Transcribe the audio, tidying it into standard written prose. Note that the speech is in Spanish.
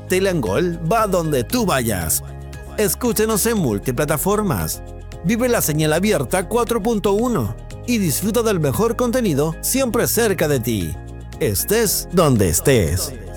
Tele Angol va donde tú vayas. Escúchenos en multiplataformas. Vive la señal abierta 4.1 y disfruta del mejor contenido siempre cerca de ti. Estés donde estés.